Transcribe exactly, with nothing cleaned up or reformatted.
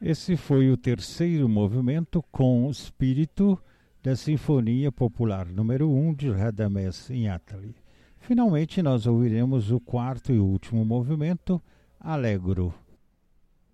Esse foi o terceiro movimento com espírito da Sinfonia Popular número um de Radamés Inátali. Finalmente nós ouviremos o quarto e último movimento, Allegro.